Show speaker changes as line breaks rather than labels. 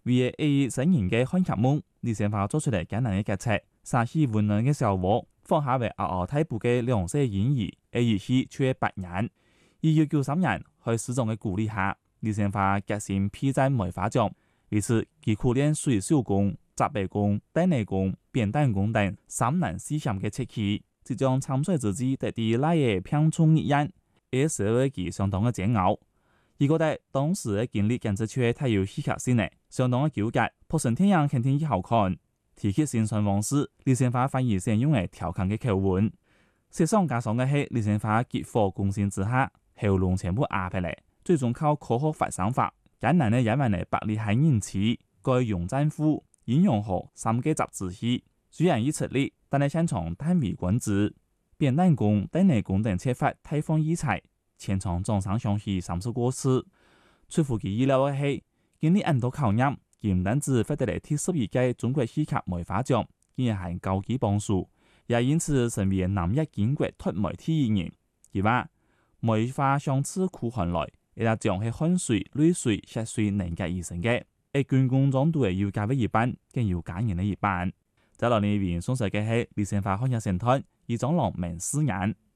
為A新人嘅看客夢，李先發做出嚟艱難嘅決策，撒起溫暖嘅小窩，放下為嗷嗷待哺嘅兩歲嬰兒，A 去卻8年。1993年，喺師長嘅鼓勵下，李先發決心披戰梅花獎，於是佢苦練水手工、雜白工、電泥工、扁擔工等3難4險嘅設計，即將參賽之際得啲拉嘢拼充一樣，而社會佢相當嘅煎熬。而覺得當時嘅經歷簡直卻太有戲劇性咧，相當嘅糾結。撲上天陽肯定以後看，提起先生往事，李先發反而先用嚟調侃嘅口吻。雪上加霜嘅係李先發結夥攻心之下，喉嚨全部壓下嚟，最終靠科學發生法，艱難嘅也為嚟百里海人氣，該用戰斧、應用好3個雜子戲。雖然已出力，但係擅長單為君子，扁擔工、電泥工等切法太放異彩。前場總上上去30多次，出乎其意料嘅係，經歷多考驗，佢唔單止獲得嚟第12屆中國戲劇梅花獎，竟然係高級榜首，也因此成為南一建國脫媒體藝人。佢話梅花相似苦寒來，一粒獎係汗水、淚水、血水凝結而成嘅，而軍工裝都係要加為一半，更要感人嘅一半。在落嚟邊送上嘅係李先發開日成團，以長郎明4年。